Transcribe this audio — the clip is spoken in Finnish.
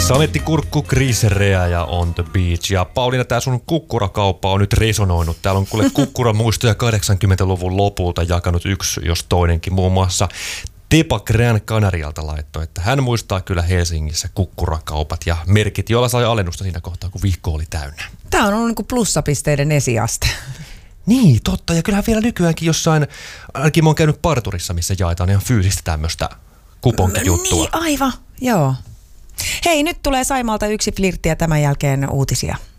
Samettikurkku, Griserea ja On the Beach. Ja Pauliina, tää sun kukkurakauppa on nyt resonoinut. Täällä on kuule kukkuramuistoja 80-luvun lopulta jakanut yksi jos toinenkin. Muun muassa Tepa Gran Canarialta laittoi, että hän muistaa kyllä Helsingissä kukkurakaupat ja merkit, joilla sai alennusta siinä kohtaa, kun vihko oli täynnä. Tää on ollut niin kuin plussapisteiden esiaste. Niin, totta. Ja kyllähän vielä nykyäänkin jossain, ainakin mä oon käynyt parturissa, missä jaetaan ihan fyysistä tämmöistä kuponkijuttua. Niin, aivan. Joo. Hei, nyt tulee Saimalta yksi flirtti ja tämän jälkeen uutisia.